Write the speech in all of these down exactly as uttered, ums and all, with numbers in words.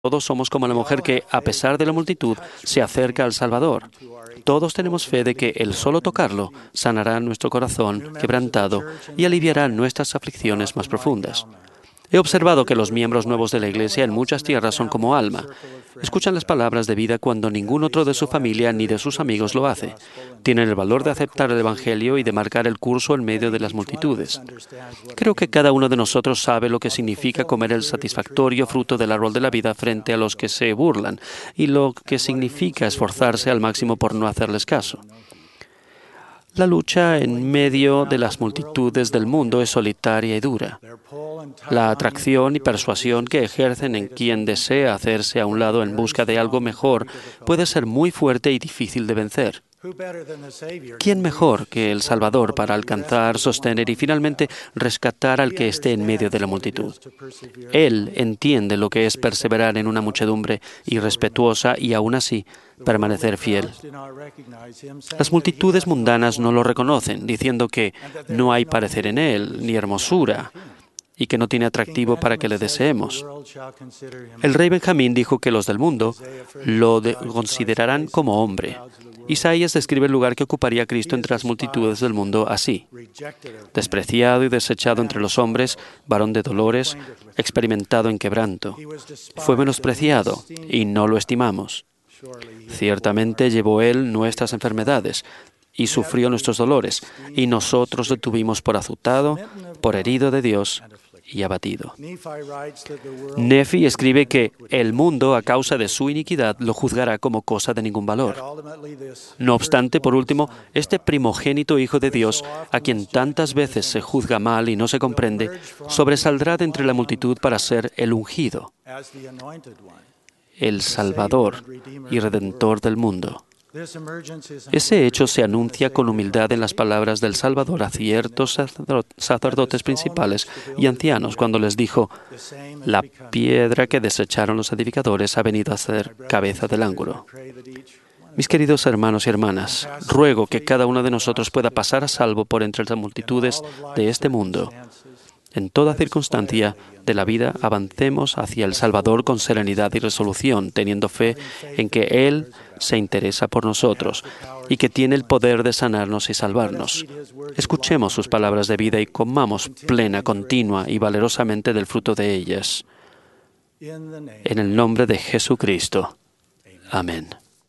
Todos somos como la mujer que, a pesar de la multitud, se acerca al Salvador. Todos tenemos fe de que el solo tocarlo sanará nuestro corazón quebrantado y aliviará nuestras aflicciones más profundas. He observado que los miembros nuevos de la Iglesia en muchas tierras son como Alma. Escuchan las palabras de vida cuando ningún otro de su familia ni de sus amigos lo hace. Tienen el valor de aceptar el Evangelio y de marcar el curso en medio de las multitudes. Creo que cada uno de nosotros sabe lo que significa comer el satisfactorio fruto del árbol de la vida frente a los que se burlan y lo que significa esforzarse al máximo por no hacerles caso. La lucha en medio de las multitudes del mundo es solitaria y dura. La atracción y persuasión que ejercen en quien desea hacerse a un lado en busca de algo mejor puede ser muy fuerte y difícil de vencer. ¿Quién mejor que el Salvador para alcanzar, sostener y finalmente rescatar al que esté en medio de la multitud? Él entiende lo que es perseverar en una muchedumbre irrespetuosa y aún así permanecer fiel. Las multitudes mundanas no lo reconocen, diciendo que no hay parecer en él, ni hermosura, y que no tiene atractivo para que le deseemos. El rey Benjamín dijo que los del mundo lo de- considerarán como hombre. Isaías describe el lugar que ocuparía Cristo entre las multitudes del mundo así: despreciado y desechado entre los hombres, varón de dolores, experimentado en quebranto. Fue menospreciado y no lo estimamos. Ciertamente llevó Él nuestras enfermedades y sufrió nuestros dolores, y nosotros le tuvimos por azotado, por herido de Dios y abatido. Nefi escribe que el mundo, a causa de su iniquidad, lo juzgará como cosa de ningún valor. No obstante, por último, este primogénito Hijo de Dios, a quien tantas veces se juzga mal y no se comprende, sobresaldrá de entre la multitud para ser el ungido, el Salvador y Redentor del mundo. Ese hecho se anuncia con humildad en las palabras del Salvador a ciertos sacerdotes principales y ancianos cuando les dijo: la piedra que desecharon los edificadores ha venido a ser cabeza del ángulo. Mis queridos hermanos y hermanas, ruego que cada uno de nosotros pueda pasar a salvo por entre las multitudes de este mundo. En toda circunstancia de la vida avancemos hacia el Salvador con serenidad y resolución, teniendo fe en que Él se interesa por nosotros y que tiene el poder de sanarnos y salvarnos. Escuchemos sus palabras de vida y comamos plena, continua y valerosamente del fruto de ellas. En el nombre de Jesucristo. Amén.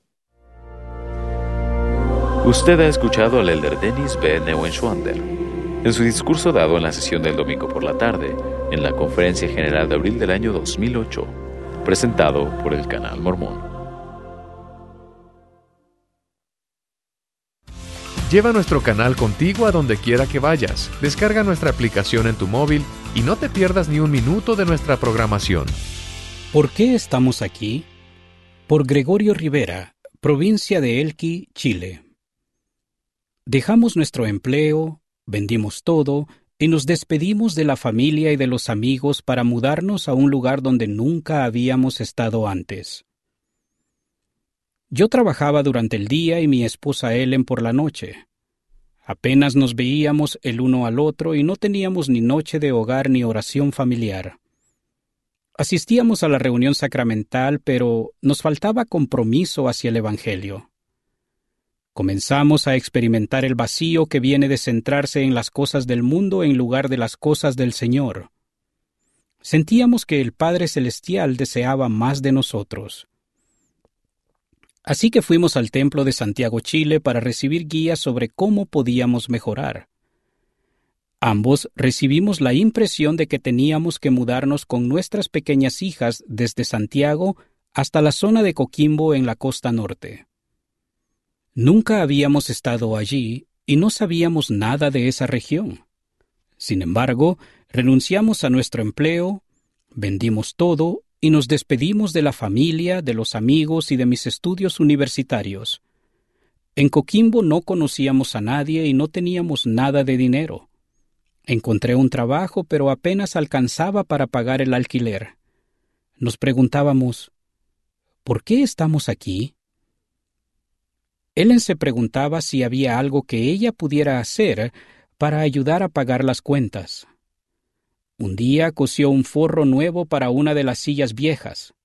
Usted ha escuchado al elder Dennis B. Neuenschwander en su discurso dado en la sesión del domingo por la tarde, en la Conferencia General de abril del año dos mil ocho, presentado por el Canal Mormón. Lleva nuestro canal contigo a donde quiera que vayas. Descarga nuestra aplicación en tu móvil y no te pierdas ni un minuto de nuestra programación. ¿Por qué estamos aquí? Por Gregorio Rivera, provincia de Elqui, Chile. Dejamos nuestro empleo, vendimos todo y nos despedimos de la familia y de los amigos para mudarnos a un lugar donde nunca habíamos estado antes. Yo trabajaba durante el día y mi esposa Ellen por la noche. Apenas nos veíamos el uno al otro y no teníamos ni noche de hogar ni oración familiar. Asistíamos a la reunión sacramental, pero nos faltaba compromiso hacia el Evangelio. Comenzamos a experimentar el vacío que viene de centrarse en las cosas del mundo en lugar de las cosas del Señor. Sentíamos que el Padre Celestial deseaba más de nosotros. Así que fuimos al templo de Santiago, Chile, para recibir guías sobre cómo podíamos mejorar. Ambos recibimos la impresión de que teníamos que mudarnos con nuestras pequeñas hijas desde Santiago hasta la zona de Coquimbo en la costa norte. Nunca habíamos estado allí y no sabíamos nada de esa región. Sin embargo, renunciamos a nuestro empleo, vendimos todo y nos despedimos de la familia, de los amigos y de mis estudios universitarios. En Coquimbo no conocíamos a nadie y no teníamos nada de dinero. Encontré un trabajo, pero apenas alcanzaba para pagar el alquiler. Nos preguntábamos, ¿por qué estamos aquí? Ellen se preguntaba si había algo que ella pudiera hacer para ayudar a pagar las cuentas. Un día cosió un forro nuevo para una de las sillas viejas.